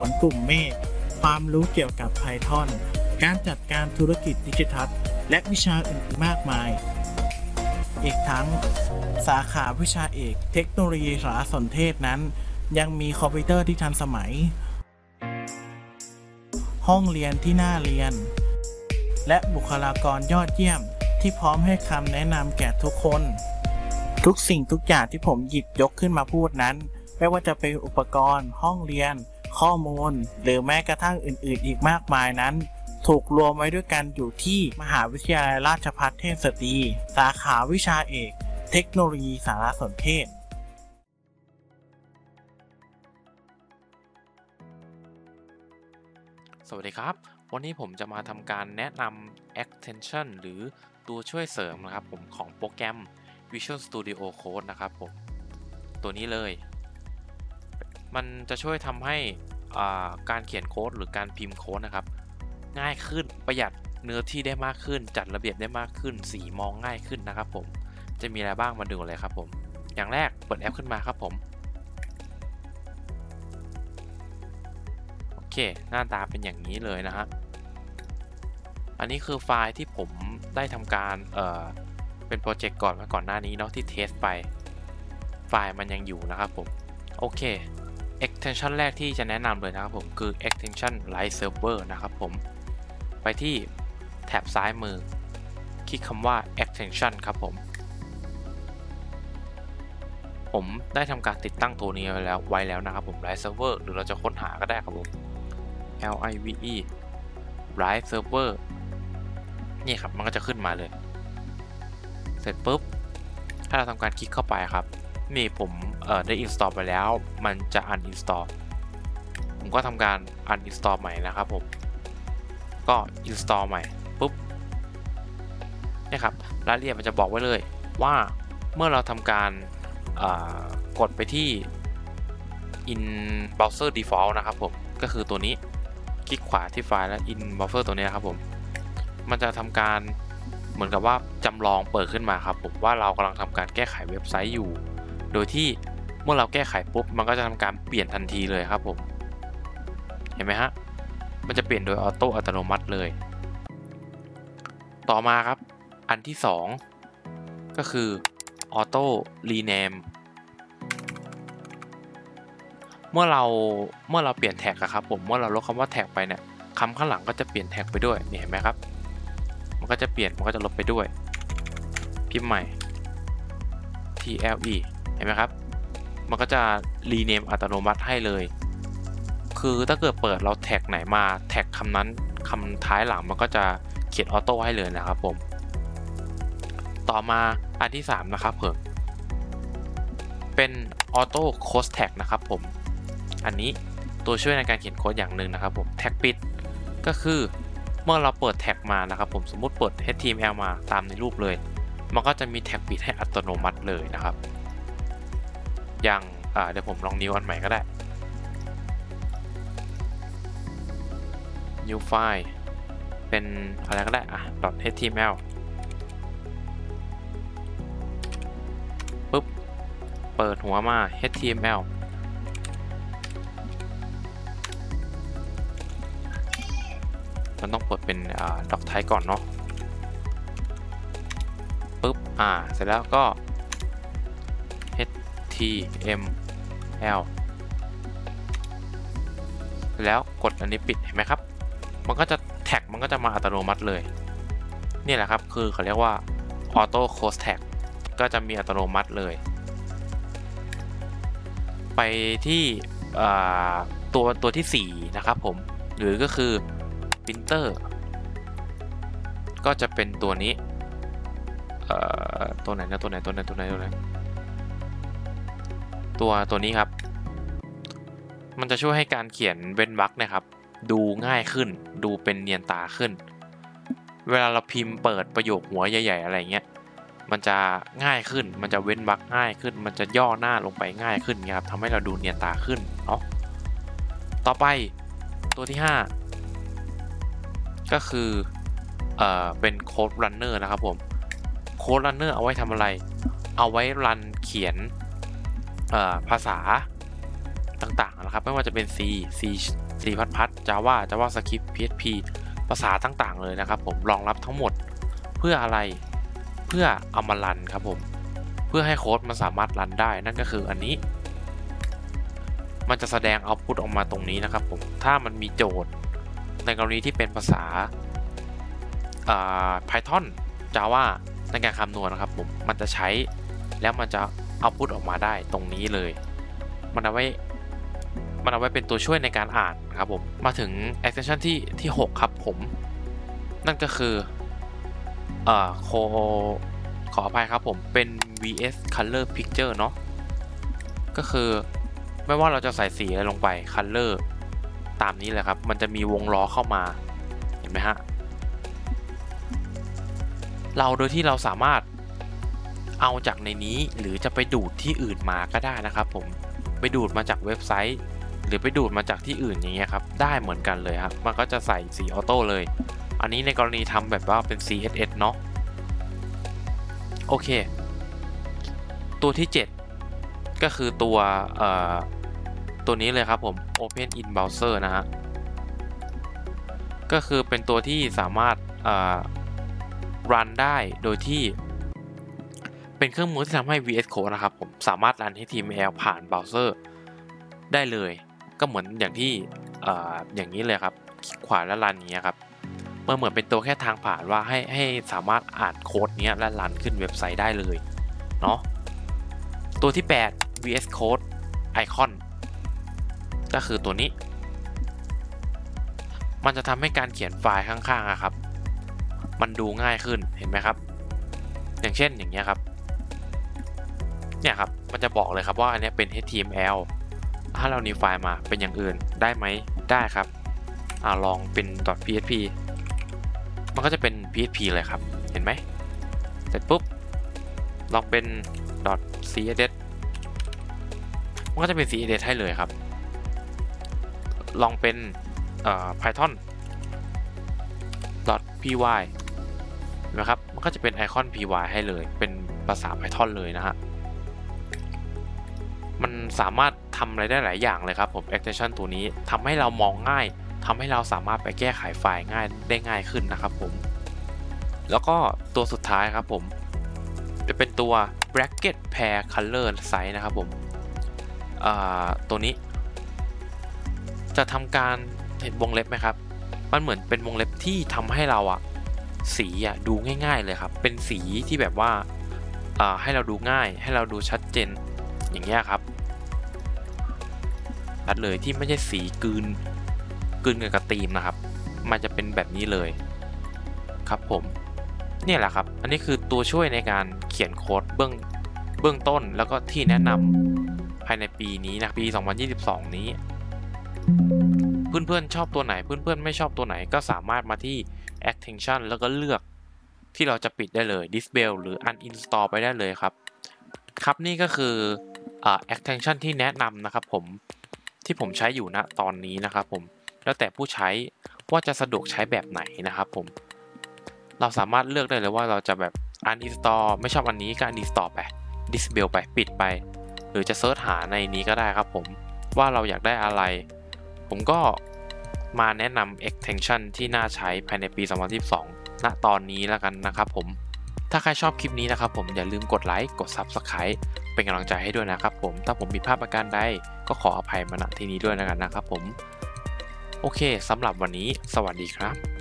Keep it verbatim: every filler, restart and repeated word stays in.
ผลกลุ่มเมฆความรู้เกี่ยวกับ Python การจัดการธุรกิจดิจิทัลและวิชาอื่นๆมากมายอีกทั้งสาขาวิชาเอกเทคโนโลยีสารสนเทศนั้นยังมีคอมพิวเตอร์ที่ทันสมัยห้องเรียนที่น่าเรียนและบุคลากรยอดเยี่ยมที่พร้อมให้คำแนะนำแก่ทุกคนทุกสิ่งทุกอย่างที่ผมหยิบยกขึ้นมาพูดนั้นไม่ว่าจะเป็นอุปกรณ์ห้องเรียนข้อมูลหรือแม้กระทั่งอื่นๆอีกมากมายนั้นถูกรวมไว้ด้วยกันอยู่ที่มหาวิทยาลัยราชภัฏเทพสตรีสาขาวิชาเอกเทคโนโลยีสารสนเทศสวัสดีครับวันนี้ผมจะมาทำการแนะนำ extension หรือตัวช่วยเสริมนะครับผมของโปรแกรม Visual Studio Code นะครับผมตัวนี้เลยมันจะช่วยทำให้การเขียนโค้ดหรือการพิมพ์โค้ดนะครับง่ายขึ้นประหยัดเนื้อที่ได้มากขึ้นจัดระเบียบได้มากขึ้นสีมองง่ายขึ้นนะครับผมจะมีอะไรบ้างมาดูเลยครับผมอย่างแรกเปิดแอปขึ้นมาครับผมโอเคหน้าตาเป็นอย่างนี้เลยนะฮะอันนี้คือไฟล์ที่ผมได้ทำการเอ่อเป็นโปรเจกต์ก่อนมาก่อนหน้านี้เนาะที่เทสไปไฟล์มันยังอยู่นะครับผมโอเค extension แรกที่จะแนะนำเลยนะครับผมคือ extension Live Server นะครับผมไปที่แถบซ้ายมือคลิกคำว่า extension ครับผมผมได้ทำการติดตั้งตัวนี้ไว้แล้วไว้แล้วนะครับผม Live Server หรือเราจะค้นหาก็ได้ครับผม L I V E Live Server นี่ครับมันก็จะขึ้นมาเลยเสร็จปุ๊บถ้าเราทำการคลิกเข้าไปครับนี่ผมเอ่อได้ install ไปแล้วมันจะ uninstall ผมก็ทำการ uninstall ใหม่นะครับผมก็ install ใหม่ปุ๊บนี่ครับรายละเอียดมันจะบอกไว้เลยว่าเมื่อเราทำการกดไปที่ in browser default นะครับผมก็คือตัวนี้คลิกขวาที่ไฟล์แล้ว in browser ตัวนี้นะครับผมมันจะทำการเหมือนกับว่าจำลองเปิดขึ้นมาครับผมว่าเรากำลังทำการแก้ไขเว็บไซต์อยู่โดยที่เมื่อเราแก้ไขปุ๊บมันก็จะทำการเปลี่ยนทันทีเลยครับผมเห็นไหมฮะมันจะเปลี่ยนโดยออโต้อัตโนมัติเลยต่อมาครับอันที่สองก็คือออโต้รีเนมเมื่อเราเมื่อเราเปลี่ยนแท็กครับผมเมื่อเราลบคำว่าแท็กไปเนี่ยคำข้างหลังก็จะเปลี่ยนแท็กไปด้วยนี่เห็นไหมครับมันก็จะเปลี่ยนมันก็จะลบไปด้วยพิมพ์ใหม่ T L E เห็นไหมครับมันก็จะรีเนมอัตโนมัติให้เลยคือถ้าเกิดเปิดเราแท็กไหนมาแท็กคำนั้นคำท้ายหลังมันก็จะเขียนออโต้ให้เลยนะครับผมต่อมาอันที่สามนะครับผมเป็นออโต้โค้ดแท็กนะครับผมอันนี้ตัวช่วยในการเขียนโค้ดอย่างหนึ่งนะครับผมแท็กปิดก็คือเมื่อเราเปิดแท็กมานะครับผมสมมุติเปิด H T M L มาตามในรูปเลยมันก็จะมีแท็กปิดให้อัตโนมัติเลยนะครับอย่างเดี๋ยวผมลอง new อันใหม่ก็ได้ new file เป็นอะไรก็ได้อ่ะ .html ปุ๊บเปิดหัวมา html มันต้องเปิดเป็นด็อกไทป์ก่อนเนาะปุ๊บอ่าเสร็จแล้วก็ html แล้วกดอันนี้ปิดเห็นไหมครับมันก็จะแท็กมันก็จะมาอัตโนมัติเลยนี่แหละครับคือเขาเรียกว่า auto close tag ก็จะมีอัตโนมัติเลยไปที่ตัวตัวที่สี่นะครับผมหรือก็คือ printer ก็จะเป็นตัวนี้ตัวไหนนะตัวไหนตัวไหนตัวไหนตัวไหนตัวตัวนี้ครับมันจะช่วยให้การเขียนเว้นวรรคนะครับดูง่ายขึ้นดูเป็นเนียนตาขึ้นเวลาเราพิมพ์เปิดประโยคหัวใหญ่ๆอะไรเงี้ยมันจะง่ายขึ้นมันจะเว้นวรรคง่ายขึ้นมันจะย่อหน้าลงไปง่ายขึ้นครับทำให้เราดูเนียนตาขึ้นเนาะต่อไปตัวที่ห้าก็คือเอ่อเป็นโค้ดรันเนอร์นะครับผมโค้ดรันเนอร์เอาไว้ทำอะไรเอาไว้รันเขียนภาษาต่างๆนะครับไม่ว่าจะเป็น C C C++, Java JavaScript พี เอช พี ภาษาต่างๆเลยนะครับผมรองรับทั้งหมดเพื่ออะไรเพื่อเอามารันครับผมเพื่อให้โค้ดมันสามารถรันได้นั่นก็คืออันนี้มันจะแสดงเอาต์พุตออกมาตรงนี้นะครับผมถ้ามันมีโจทย์ในกรณีที่เป็นภาษา Python Java ในการคำนวณนะครับผมมันจะใช้แล้วมันจะเอาต์พุตออกมาได้ตรงนี้เลยมันเอาไว้มันเอาไว้เป็นตัวช่วยในการอ่านครับผมมาถึง extension ที่ที่หกครับผมนั่นก็คือเอ่อโคขออภัยครับผมเป็น วี เอส color picture เนาะก็คือไม่ว่าเราจะใส่สีอะไรลงไป color ตามนี้เลยครับมันจะมีวงล้อเข้ามาเห็นไหมฮะเราโดยที่เราสามารถเอาจากในนี้หรือจะไปดูดที่อื่นมาก็ได้นะครับผมไปดูดมาจากเว็บไซต์หรือไปดูดมาจากที่อื่นอย่างเงี้ยครับได้เหมือนกันเลยครับมันก็จะใส่สีออโต้เลยอันนี้ในกรณีทำแบบว่าเป็น ซี เอส เอส เนาะโอเคตัวที่เจ็ดก็คือตัวเอ่อตัวนี้เลยครับผม Open in Browser นะฮะก็คือเป็นตัวที่สามารถเอ่อ run ได้โดยที่เป็นเครื่องมือที่ทำให้ วี เอส Code นะครับผมสามารถรัน เอช ที เอ็ม แอล ผ่านเบราว์เซอร์ได้เลยก็เหมือนอย่างที่เอ่ออย่างนี้เลยครับคลิกขวาและรันอย่างเงี้ยครับมันเหมือนเป็นตัวแค่ทางผ่านว่าให้ให้สามารถอ่านโค้ดเนี้ยและรันขึ้นเว็บไซต์ได้เลยเนาะตัวที่แปด วี เอส Code Icon ก็คือตัวนี้มันจะทำให้การเขียนไฟล์ข้างๆอะครับมันดูง่ายขึ้นเห็นไหมครับอย่างเช่นอย่างเงี้ยครับเนี่ยครับมันจะบอกเลยครับว่าอันนี้เป็น เอช ที เอ็ม แอล ถ้าเรา new ไฟล์มาเป็นอย่างอื่นได้ไหมได้ครับอ่าลองเป็น .php มันก็จะเป็น พี เอช พี เลยครับเห็นไหมเสร็จปุ๊บลองเป็น .css มันก็จะเป็น ซี เอส เอส ให้เลยครับลองเป็นเอ่อ python .py นะครับมันก็จะเป็นไอคอน py ให้เลยเป็นภาษา python เลยนะฮะมันสามารถทำอะไรได้หลายอย่างเลยครับผม extension ตัวนี้ทำให้เรามองง่ายทำให้เราสามารถไปแก้ไขไฟล์ง่ายได้ง่ายขึ้นนะครับผมแล้วก็ตัวสุดท้ายครับผมจะเป็นตัว bracket pair color size นะครับผมตัวนี้จะทำการเห็นวงเล็บไหมครับมันเหมือนเป็นวงเล็บที่ทำให้เราอะสีอะดูง่ายๆเลยครับเป็นสีที่แบบว่าให้เราดูง่ายให้เราดูชัดเจนอย่างเงี้ยครับชัดเลยที่ไม่ใช่สีกลืนกลืนกับกระตีมนะครับมันจะเป็นแบบนี้เลยครับผมเนี่ยแหละครับอันนี้คือตัวช่วยในการเขียนโค้ดเบื้องเบื้องต้นแล้วก็ที่แนะนำภายในปีนี้นะปีสองพันยี่สิบสองนี้เพื่อนๆชอบตัวไหนเพื่อนๆไม่ชอบตัวไหนก็สามารถมาที่ extension แล้วก็เลือกที่เราจะปิดได้เลย disable หรือ uninstall ไปได้เลยครับครับนี่ก็คืออ่า extension ที่แนะนำนะครับผมที่ผมใช้อยู่ณตอนนี้นะครับผมแล้วแต่ผู้ใช้ว่าจะสะดวกใช้แบบไหนนะครับผมเราสามารถเลือกได้เลยว่าเราจะแบบ uninstall ไม่ชอบอันนี้ก็ uninstall ไป disable ไปปิดไปหรือจะเซิร์ชหาในนี้ก็ได้ครับผมว่าเราอยากได้อะไรผมก็มาแนะนำ extension ที่น่าใช้ภายในปีสองพันยี่สิบสองณตอนนี้แล้วกันนะครับผมถ้าใครชอบคลิปนี้นะครับผมอย่าลืมกดไลค์กด Subscribe เป็นกำลังใจให้ด้วยนะครับผมถ้าผมผิดพลาดประการใดก็ขออภัยมาณที่นี้ด้วยนะครับผมโอเคสำหรับวันนี้สวัสดีครับ